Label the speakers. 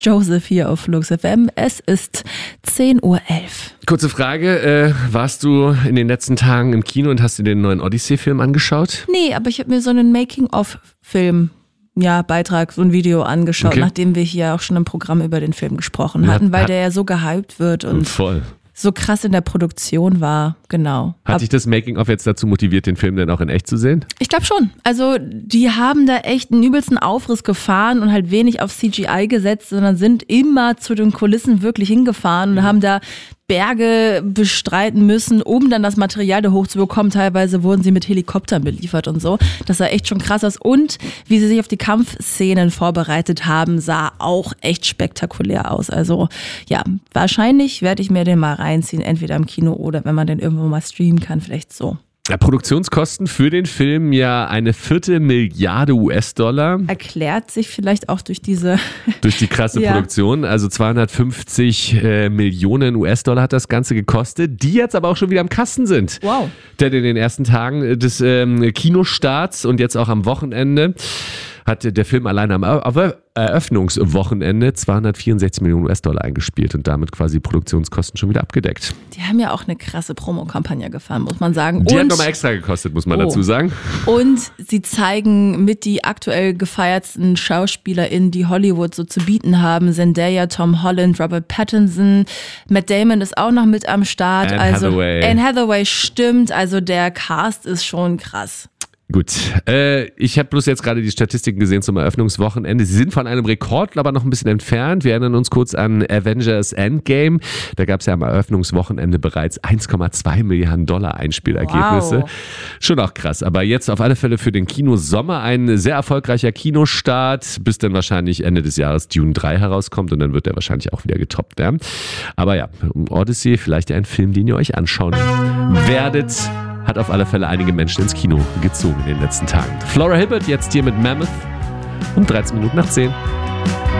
Speaker 1: Joseph hier auf Flux FM. Es ist 10:11 Uhr.
Speaker 2: Kurze Frage, warst du in den letzten Tagen im Kino und hast dir den neuen Odyssey-Film angeschaut?
Speaker 1: Nee, aber ich habe mir so einen Making-of-Film, Beitrag, so ein Video angeschaut, nachdem wir hier auch schon im Programm über den Film gesprochen hatten, weil der ja so gehypt wird und
Speaker 2: voll
Speaker 1: so krass in der Produktion war, genau.
Speaker 2: Hat dich das Making-of jetzt dazu motiviert, den Film denn auch in echt zu sehen?
Speaker 1: Ich glaube schon. Also die haben da echt einen übelsten Aufriss gefahren und halt wenig auf CGI gesetzt, sondern sind immer zu den Kulissen wirklich hingefahren und haben da Berge bestreiten müssen, um dann das Material da hochzubekommen. Teilweise wurden sie mit Helikoptern beliefert und so. Das sah echt schon krass aus. Und wie sie sich auf die Kampfszenen vorbereitet haben, sah auch echt spektakulär aus. Also ja, wahrscheinlich werde ich mir den mal reinziehen, entweder im Kino oder wenn man den irgendwo mal streamen kann, vielleicht so.
Speaker 2: Ja, Produktionskosten für den Film ja eine 250 Millionen US-Dollar.
Speaker 1: Erklärt sich vielleicht auch durch diese...
Speaker 2: Durch die krasse Produktion. Also 250 Millionen US-Dollar hat das Ganze gekostet, die jetzt aber auch schon wieder am Kasten sind.
Speaker 1: Wow.
Speaker 2: Denn in den ersten Tagen des Kinostarts und jetzt auch am Wochenende hat der Film allein am Eröffnungswochenende 264 Millionen US-Dollar eingespielt und damit quasi Produktionskosten schon wieder abgedeckt.
Speaker 1: Die haben ja auch eine krasse Promokampagne gefahren, muss man sagen.
Speaker 2: Die hat nochmal extra gekostet, muss man dazu sagen.
Speaker 1: Und sie zeigen mit die aktuell gefeiertsten SchauspielerInnen, die Hollywood so zu bieten haben. Zendaya, Tom Holland, Robert Pattinson, Matt Damon ist auch noch mit am Start. Anne Hathaway stimmt, also der Cast ist schon krass.
Speaker 2: Gut, ich habe bloß jetzt gerade die Statistiken gesehen zum Eröffnungswochenende. Sie sind von einem Rekord aber noch ein bisschen entfernt. Wir erinnern uns kurz an Avengers Endgame. Da gab es ja am Eröffnungswochenende bereits 1,2 Milliarden Dollar Einspielergebnisse. Wow. Schon auch krass. Aber jetzt auf alle Fälle für den Kinosommer ein sehr erfolgreicher Kinostart, bis dann wahrscheinlich Ende des Jahres Dune 3 herauskommt und dann wird der wahrscheinlich auch wieder getoppt. Ja? Aber ja, Odyssey, vielleicht ein Film, den ihr euch anschauen werdet. Hat auf alle Fälle einige Menschen ins Kino gezogen in den letzten Tagen. Flora Hibbert jetzt hier mit Mammoth um 13 Minuten nach 10.